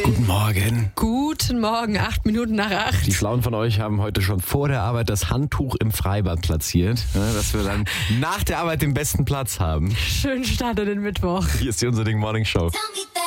Guten Morgen. Guten Morgen, 8 Minuten nach 8. Die Schlauen von euch haben heute schon vor der Arbeit das Handtuch im Freibad platziert, dass wir dann nach der Arbeit den besten Platz haben. Schönen Start in den Mittwoch. Hier ist die Unser Ding Morning Show.